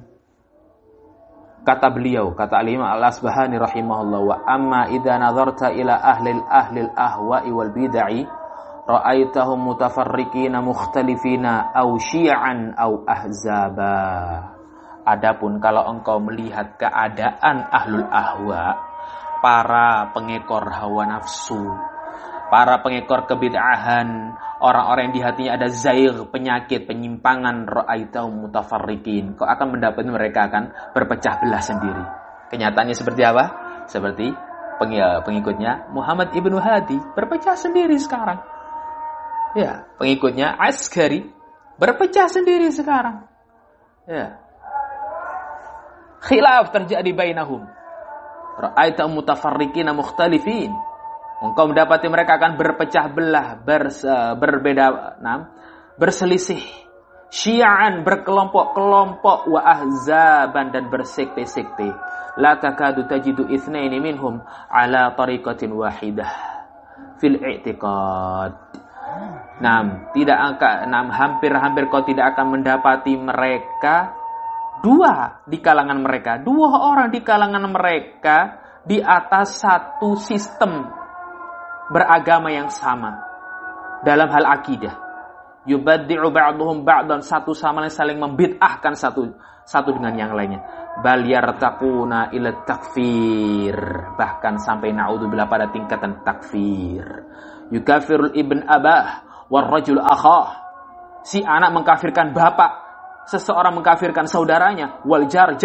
kata beliau, kata Al-Imam Al-Asbahani rahimahullah, wa amma idza nazarta ila ahli ahli al-ahwa'i wal bid'ah ra'aitahum mutafarriqina mukhtalifina aw syi'an aw ahzaba. Adapun kalau engkau melihat keadaan ahlul ahwa, para pengekor hawa nafsu, para pengekor kebid'ahan, orang-orang yang di hatinya ada zair, penyakit, penyimpangan, ra'aitahum mutafarriqin, kau akan mendapati mereka akan berpecah belah sendiri. Kenyataannya seperti apa? Seperti pengikutnya Muhammad ibnu Hadi berpecah sendiri sekarang. Ya, pengikutnya Askari berpecah sendiri sekarang. Ya. Khilaf terjadi bainahum. Ra'aitahum mutafarriqina mukhtalifin. Engkau mendapati mereka akan berpecah belah, bers, berbeda, nah, berselisih, syi'an, berkelompok-kelompok, wa ahzaban, dan bersekte-sekte. La takadu tajidu itsnaini minhum ala tariqatin wahidah fil i'tiqad. Nah, tidak akan, nah, hampir-hampir kau tidak akan mendapati mereka dua di kalangan mereka, dua orang di kalangan mereka di atas satu sistem beragama yang sama dalam hal akidah. Yubaddi'u ba'duhum ba'dan, satu sama lain saling membid'ahkan satu satu dengan yang lainnya. Bal yartaquna ila takfir, bahkan sampai naudzubillah pada tingkatan takfir. Yukafirul ibn abah war rajul akhah, si anak mengkafirkan bapak, seseorang mengkafirkan saudaranya, wal jar